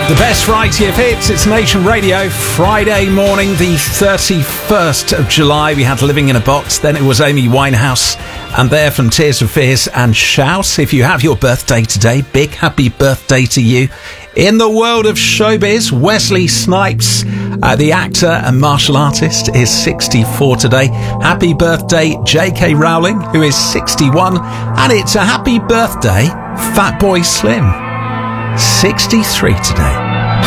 The best variety of hits, it's Nation Radio. Friday morning, the 31st of July, we had Living in a Box, then it was Amy Winehouse, and there from Tears for Fears and Shout. If you have your birthday today, big happy birthday to you. In the world of showbiz, Wesley Snipes, the actor and martial artist, is 64 today. Happy birthday, J.K. Rowling, who is 61, and it's a happy birthday, Fatboy Slim, 63 today.